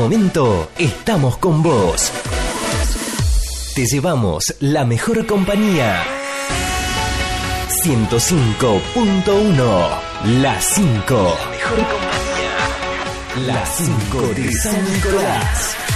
Momento, estamos con vos. Te llevamos la mejor compañía. 105.1 La 5. La mejor compañía. La 5 de San Nicolás.